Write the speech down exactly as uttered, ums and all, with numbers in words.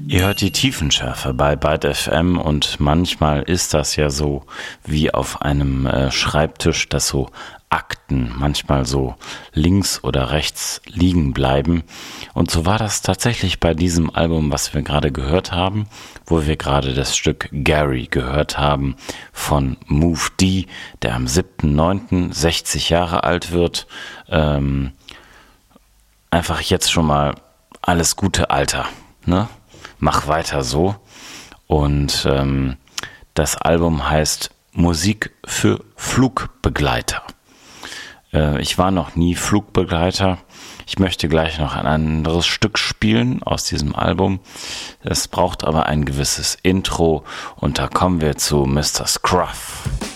Ihr hört die Tiefenschärfe bei Byte F M und manchmal ist das ja so wie auf einem äh, Schreibtisch, dass so Akten manchmal so links oder rechts liegen bleiben. Und so war das tatsächlich bei diesem Album, was wir gerade gehört haben, wo wir gerade das Stück Gary gehört haben von Move D, der am siebten neunten sechzig Jahre alt wird. Ähm, einfach jetzt schon mal alles Gute, Alter, ne? Mach weiter so. Und ähm, das Album heißt Musik für Flugbegleiter. Äh, ich war noch nie Flugbegleiter. Ich möchte gleich noch ein anderes Stück spielen aus diesem Album. Es braucht aber ein gewisses Intro und da kommen wir zu Mister Scruff.